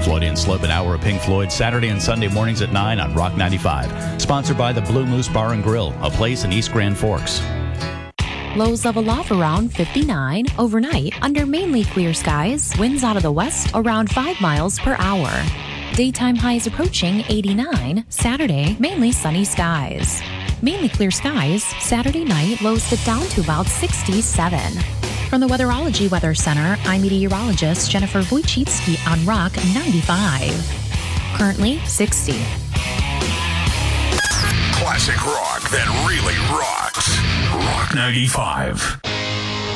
Floyd & Slope, an hour of Pink Floyd, Saturday and Sunday mornings at 9 on Rock 95. Sponsored by the Blue Moose Bar and Grill, a place in East Grand Forks. Lows level off around 59. Overnight, under mainly clear skies, winds out of the west around 5 miles per hour. Daytime highs approaching 89. Saturday, mainly sunny skies. Mainly clear skies. Saturday night, lows dip down to about 67. From the Weatherology Weather Center, I'm meteorologist Jennifer Wojcicki on Rock 95. Currently 60. Classic rock that really rocks. Rock 95.